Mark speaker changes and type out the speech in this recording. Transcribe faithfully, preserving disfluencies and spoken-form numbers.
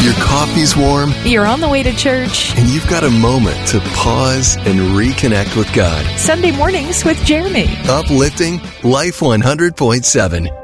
Speaker 1: Your coffee's warm,
Speaker 2: You're on the way to church.
Speaker 1: and you've got a moment to pause and reconnect with God.
Speaker 2: Sunday mornings with Jeremy.
Speaker 1: Uplifting Life one hundred point seven.